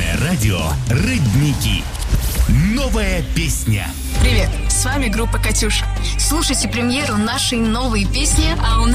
Русское радио «Родники». Новая песня. Привет, с вами группа «Катюша». Слушайте премьеру нашей новой песни, а у нас